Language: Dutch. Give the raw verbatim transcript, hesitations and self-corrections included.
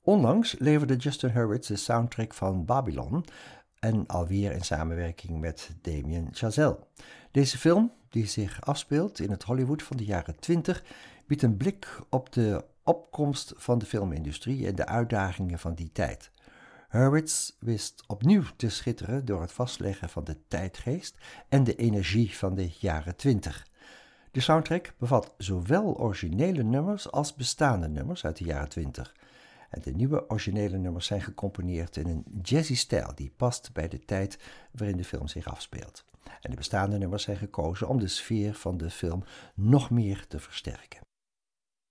Onlangs leverde Justin Hurwitz de soundtrack van Babylon en alweer in samenwerking met Damien Chazelle. Deze film, die zich afspeelt in het Hollywood van de jaren twintig, biedt een blik op de opkomst van de filmindustrie en de uitdagingen van die tijd. Hurwitz wist opnieuw te schitteren door het vastleggen van de tijdgeest en de energie van de jaren twintig. De soundtrack bevat zowel originele nummers als bestaande nummers uit de jaren twintig. En de nieuwe originele nummers zijn gecomponeerd in een jazzy stijl die past bij de tijd waarin de film zich afspeelt. En de bestaande nummers zijn gekozen om de sfeer van de film nog meer te versterken.